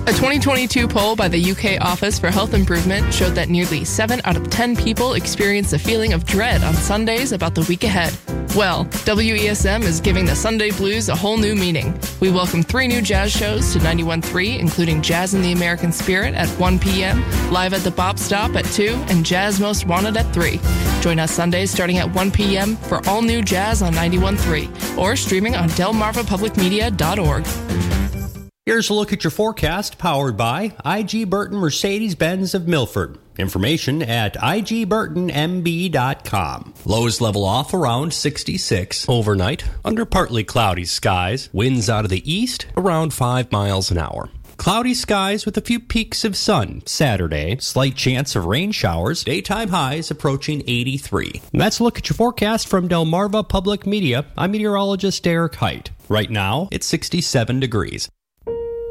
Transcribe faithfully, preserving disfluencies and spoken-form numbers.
A twenty twenty-two poll by the U K Office for Health Improvement showed that nearly seven out of ten people experience a feeling of dread on Sundays about the week ahead. Well, W E S M is giving the Sunday blues a whole new meaning. We welcome three new jazz shows to ninety-one point three, including Jazz in the American Spirit at one p.m., Live at the Bop Stop at two, and Jazz Most Wanted at three. Join us Sundays starting at one p.m. for all new jazz on ninety-one point three, or streaming on delmarva public media dot org. Here's a look at your forecast, powered by I G Burton Mercedes-Benz of Milford. Information at I G burton M B dot com. Lows level off around sixty-six. Overnight, under partly cloudy skies. Winds out of the east around five miles an hour. Cloudy skies with a few peaks of sun. Saturday, slight chance of rain showers. Daytime highs approaching eighty-three. And that's a look at your forecast from Delmarva Public Media. I'm meteorologist Derek Height. Right now, it's sixty-seven degrees.